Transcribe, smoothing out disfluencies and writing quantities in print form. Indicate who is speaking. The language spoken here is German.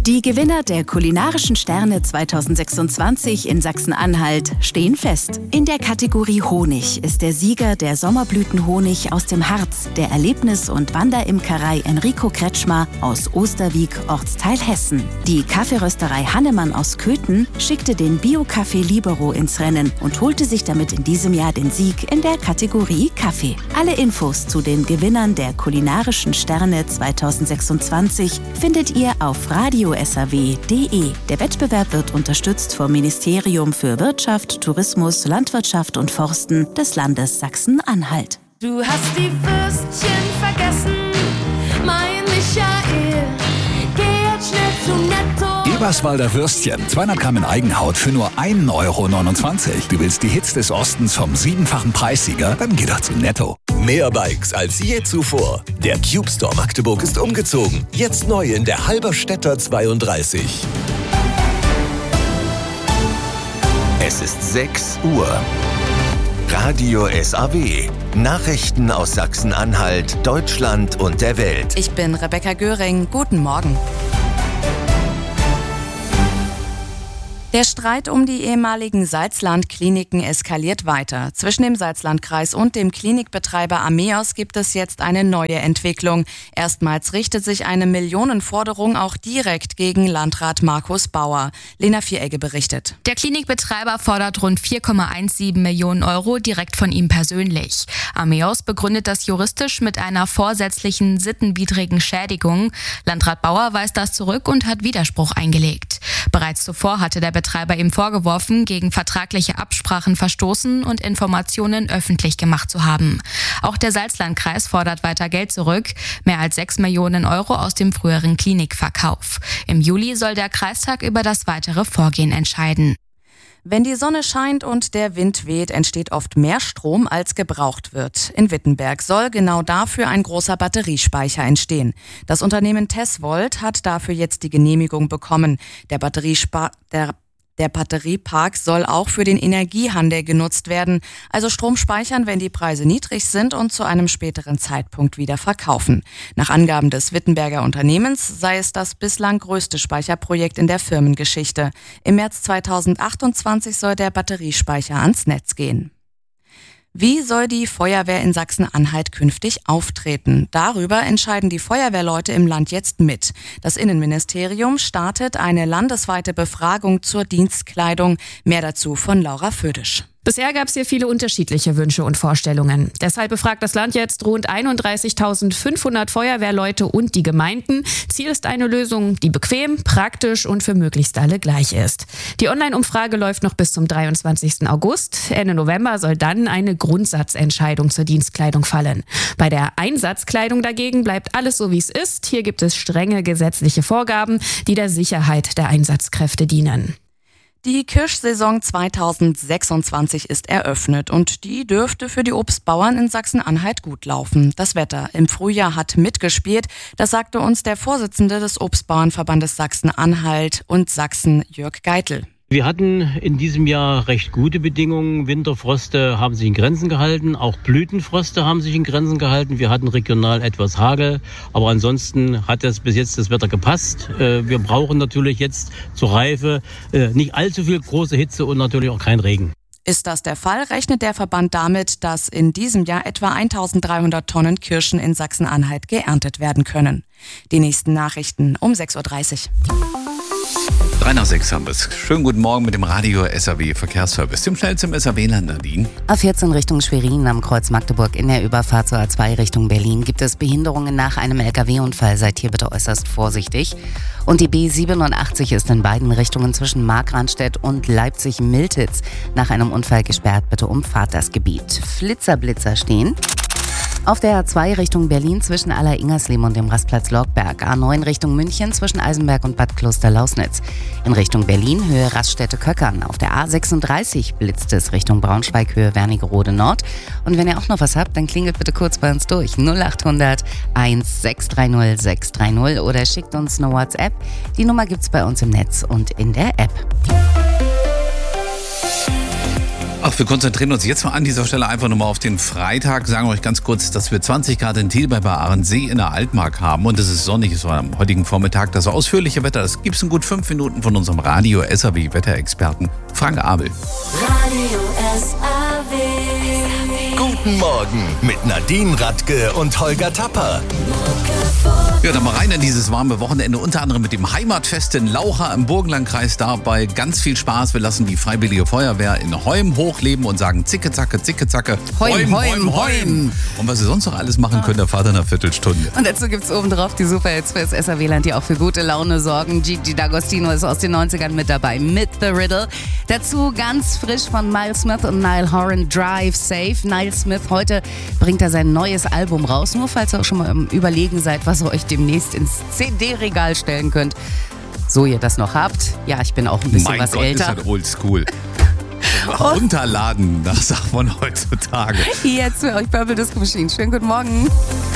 Speaker 1: Die Gewinner der Kulinarischen Sterne 2026 in Sachsen-Anhalt stehen fest. In der Kategorie Honig ist der Sieger der Sommerblütenhonig aus dem Harz, der Erlebnis- und Wanderimkerei Enrico Kretschmer aus Osterwieck, Ortsteil Hessen. Die Kaffeerösterei Hannemann aus Köthen schickte den Bio-Kaffee Libero ins Rennen und holte sich damit in diesem Jahr den Sieg in der Kategorie Kaffee. Alle Infos zu den Gewinnern der Kulinarischen Sterne 2026 findet ihr auf radiosaw.de. Der Wettbewerb wird unterstützt vom Ministerium für Wirtschaft, Tourismus, Landwirtschaft und Forsten des Landes Sachsen-Anhalt.
Speaker 2: Du hast die Würstchen vergessen, mein Michael. Geh jetzt schnell zu Netto.
Speaker 3: Eberswalder Würstchen, 200 Gramm in Eigenhaut für nur 1,29 Euro. Du willst die Hits des Ostens vom 7-fachen Preissieger? Dann geh doch zu Netto.
Speaker 4: Mehr Bikes als je zuvor. Der Cube Store Magdeburg ist umgezogen. Jetzt neu in der Halberstädter 32. Es ist 6 Uhr. Radio SAW. Nachrichten aus Sachsen-Anhalt, Deutschland und der Welt.
Speaker 5: Ich bin Rebecca Göring. Guten Morgen. Der Streit um die ehemaligen Salzland-Kliniken eskaliert weiter. Zwischen dem Salzlandkreis und dem Klinikbetreiber Ameos gibt es jetzt eine neue Entwicklung. Erstmals richtet sich eine Millionenforderung auch direkt gegen Landrat Markus Bauer. Lena Vieregge berichtet.
Speaker 6: Der Klinikbetreiber fordert rund 4,17 Millionen Euro direkt von ihm persönlich. Ameos begründet das juristisch mit einer vorsätzlichen sittenwidrigen Schädigung. Landrat Bauer weist das zurück und hat Widerspruch eingelegt. Bereits zuvor hatte der Betreiber ihm vorgeworfen, gegen vertragliche Absprachen verstoßen und Informationen öffentlich gemacht zu haben. Auch der Salzlandkreis fordert weiter Geld zurück, mehr als 6 Millionen Euro aus dem früheren Klinikverkauf. Im Juli soll der Kreistag über das weitere Vorgehen entscheiden.
Speaker 5: Wenn die Sonne scheint und der Wind weht, entsteht oft mehr Strom, als gebraucht wird. In Wittenberg soll genau dafür ein großer Batteriespeicher entstehen. Das Unternehmen Tesvolt hat dafür jetzt die Genehmigung bekommen. Der Batteriepark soll auch für den Energiehandel genutzt werden, also Strom speichern, wenn die Preise niedrig sind und zu einem späteren Zeitpunkt wieder verkaufen. Nach Angaben des Wittenberger Unternehmens sei es das bislang größte Speicherprojekt in der Firmengeschichte. Im März 2028 soll der Batteriespeicher ans Netz gehen. Wie soll die Feuerwehr in Sachsen-Anhalt künftig auftreten? Darüber entscheiden die Feuerwehrleute im Land jetzt mit. Das Innenministerium startet eine landesweite Befragung zur Dienstkleidung. Mehr dazu von Laura Födisch.
Speaker 7: Bisher gab es hier viele unterschiedliche Wünsche und Vorstellungen. Deshalb befragt das Land jetzt rund 31.500 Feuerwehrleute und die Gemeinden. Ziel ist eine Lösung, die bequem, praktisch und für möglichst alle gleich ist. Die Online-Umfrage läuft noch bis zum 23. August. Ende November soll dann eine Grundsatzentscheidung zur Dienstkleidung fallen. Bei der Einsatzkleidung dagegen bleibt alles so, wie es ist. Hier gibt es strenge gesetzliche Vorgaben, die der Sicherheit der Einsatzkräfte dienen.
Speaker 5: Die Kirschsaison 2026 ist eröffnet und die dürfte für die Obstbauern in Sachsen-Anhalt gut laufen. Das Wetter im Frühjahr hat mitgespielt, das sagte uns der Vorsitzende des Obstbauernverbandes Sachsen-Anhalt und Sachsen, Jörg Geitel.
Speaker 8: Wir hatten in diesem Jahr recht gute Bedingungen. Winterfroste haben sich in Grenzen gehalten. Auch Blütenfroste haben sich in Grenzen gehalten. Wir hatten regional etwas Hagel. Aber ansonsten hat bis jetzt das Wetter gepasst. Wir brauchen natürlich jetzt zur Reife nicht allzu viel große Hitze und natürlich auch kein Regen.
Speaker 5: Ist das der Fall, rechnet der Verband damit, dass in diesem Jahr etwa 1.300 Tonnen Kirschen in Sachsen-Anhalt geerntet werden können. Die nächsten Nachrichten um 6.30 Uhr.
Speaker 3: 3 nach 6 haben wir es. Schönen guten Morgen mit dem Radio SAW Verkehrsservice. Dem schnell zum SAW-Land, Nadine.
Speaker 9: A14 Richtung Schwerin am Kreuz Magdeburg in der Überfahrt zur A2 Richtung Berlin gibt es Behinderungen nach einem LKW-Unfall. Seid hier bitte äußerst vorsichtig. Und die B87 ist in beiden Richtungen zwischen Markranstädt und Leipzig-Miltitz nach einem Unfall gesperrt. Bitte umfahrt das Gebiet. Blitzer stehen. Auf der A2 Richtung Berlin zwischen Aller-Ingersleben und dem Rastplatz Lorgberg. A9 Richtung München zwischen Eisenberg und Bad Kloster-Lausnitz. In Richtung Berlin Höhe Raststätte-Köckern. Auf der A36 blitzt es Richtung Braunschweig Höhe Wernigerode Nord. Und wenn ihr auch noch was habt, dann klingelt bitte kurz bei uns durch. 0800 1630 630 oder schickt uns eine WhatsApp. Die Nummer gibt's bei uns im Netz und in der App.
Speaker 3: Ach, wir konzentrieren uns jetzt mal an dieser Stelle einfach nochmal auf den Freitag. Sagen wir euch ganz kurz, dass wir 20 Grad in Thiel bei Ahrensee in der Altmark haben und es ist sonnig. Es war am heutigen Vormittag das ausführliche Wetter. Das gibt's in gut 5 Minuten von unserem Radio SAW-Wetterexperten Frank Abel.
Speaker 2: Radio SAW.
Speaker 4: Guten Morgen mit Nadine Radke und Holger Tapper.
Speaker 3: Ja, dann mal rein in dieses warme Wochenende, unter anderem mit dem Heimatfest in Laucha im Burgenlandkreis. Dabei ganz viel Spaß. Wir lassen die Freiwillige Feuerwehr in Heum hochleben und sagen Zicke, Zacke, Zicke, Zacke.
Speaker 9: Heum, Heum, Heum.
Speaker 3: Und was Sie sonst noch alles machen können, erfahrt ihr in einer Viertelstunde.
Speaker 9: Und dazu gibt's obendrauf die Superhits fürs SAW-Land, die auch für gute Laune sorgen. Gigi D'Agostino ist aus den 90ern mit dabei, mit The Riddle. Dazu ganz frisch von Miles Smith und Niall Horan, Drive Safe. Niall Smith, heute bringt er sein neues Album raus. Nur falls ihr auch schon mal im Überlegen seid, was ihr euch demnächst ins CD-Regal stellen könnt. So ihr das noch habt. Ja, ich bin auch ein bisschen was älter.
Speaker 3: Ist halt oldschool. Runterladen, das sagt man heutzutage.
Speaker 9: Jetzt für euch Purple Disco Machine. Schönen guten Morgen.